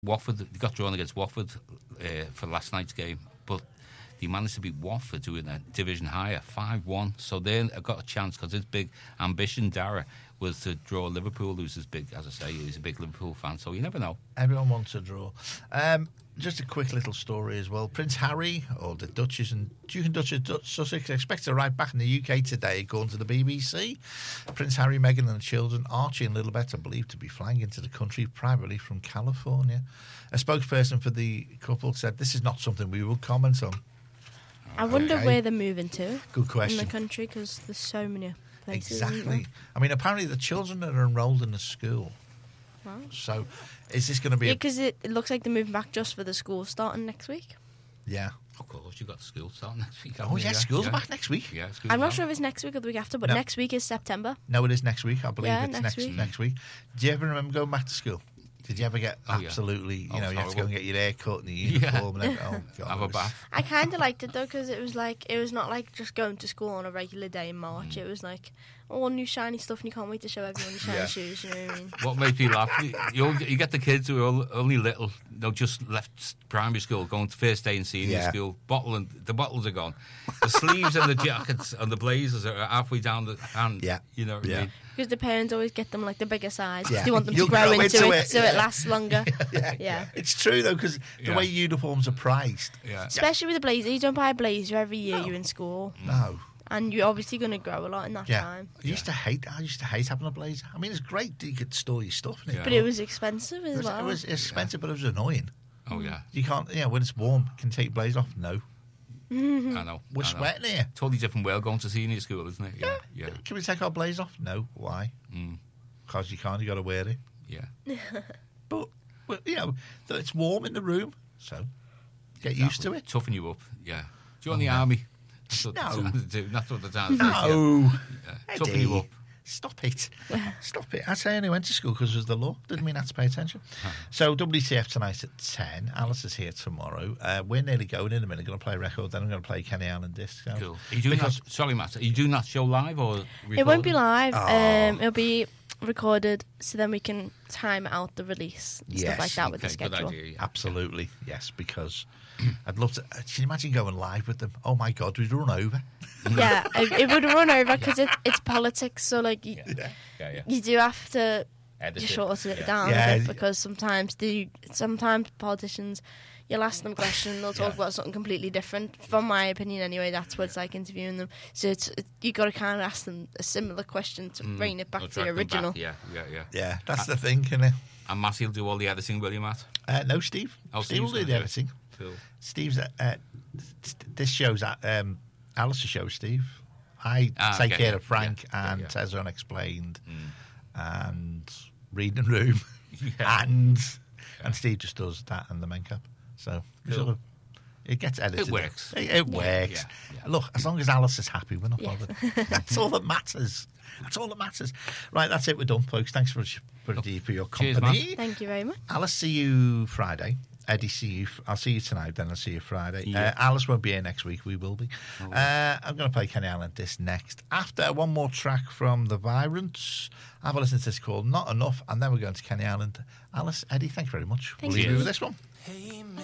Watford, they got drawn against Watford for last night's game, but they managed to beat Watford, who were in a division higher, 5-1. So they got a chance, because his big ambition, Dara, was to draw Liverpool, who's as big, as I say, he's a big Liverpool fan, so you never know. Everyone wants a draw. Just a quick little story as well. Prince Harry, or the Duchess and Duke and Duchess of Sussex, expect to arrive back in the UK today, according to the BBC. Prince Harry, Meghan and the children, Archie and Lilibet, are believed to be flying into the country privately from California. A spokesperson for the couple said, "This is not something we will comment on." I wonder where they're moving to. Good question. In the country, because there's so many places. Exactly. I mean, apparently the children are enrolled in the school. Wow. So, is this going to be... Yeah, because it looks like they're moving back just for the school starting next week. Yeah. Of course, you've got the school starting next week. Oh, yeah, schools are back next week. Yeah, I'm not sure if it's next week or the week after, but next week is September. No, it is next week. I believe it's next week. Do you ever remember going back to school? Did you ever get absolutely, you have to go and get your hair cut and your uniform and everything? Oh, God. Have a bath. I kind of liked it, though, because it was not like just going to school on a regular day in March. It was like, all new shiny stuff, and you can't wait to show everyone your shiny shoes, you know what I mean? What made me laugh, you get the kids who are only little, they'll just left primary school, going to first day in senior school, the bottles are gone. The sleeves and the jackets and the blazers are halfway down the hand, you know what I mean? Because the parents always get them like the bigger size. They want them to grow into it so it lasts longer. Yeah. It's true though, because the way uniforms are priced. Yeah. Especially with a blazer, you don't buy a blazer every year you're in school. No. And you're obviously going to grow a lot in that time. I used to hate having a blazer. I mean, it's great that you could store your stuff in it. But it was expensive as well. It was expensive, but it was annoying. Oh, yeah. You can't, when it's warm, can you take your blazer off? No. I know. We're sweating here. Totally different world going to senior school, isn't it? Yeah. Can we take our blazer off? No. Why? Because you can't. You got to wear it. Yeah. But it's warm in the room, so get used to it. Toughen you up. Yeah. Join the army. That's what the time. No. Toughen you up. Stop it. Stop it. I say I only went to school because it was the law. Didn't mean I had to pay attention. So WTF tonight at 10. Alice is here tomorrow. We're nearly going in a minute. Going to play a record. Then I'm going to play Kenny Allen Disco. Cool. Are you doing sorry, Matt. Are you doing that show live or recorded? It won't be live. It'll be recorded, so then we can time out the release and stuff like that with the schedule. Good idea, Absolutely. Yes, because I'd love to. Can you imagine going live with them? Oh my God, we'd run over. Yeah, it would run over because it's politics. So like, you do have to short it down a bit, because sometimes politicians, you'll ask them a question, they'll talk about something completely different. From my opinion, anyway, that's what it's like interviewing them. So you got to kind of ask them a similar question to bring it back to the original. Yeah. Yeah, that's the thing, isn't it? And Matty will do all the editing, will you, Matt? No, Steve. Steve will do the editing. Cool. Steve's this show's Alice's show, Steve. I take care of Frank and Tezza Unexplained and Reading Room and Steve just does that and the Men Cap. So it gets edited. It works. It works. Yeah. Look, as long as Alice is happy, we're not bothered. That's all that matters. Right, that's it. We're done, folks. Thanks for your company. Cheers, thank you very much. Alice, see you Friday. Eddie, I'll see you tonight, then I'll see you Friday. Yeah. Alice won't be here next week, we will be. I'm going to play Kenny Allen this next. After, one more track from The Virants. Have a listen to this called Not Enough, and then we're going to Kenny Allen. Alice, Eddie, thank you very much. Thank we'll you. leave you with this one. Hey,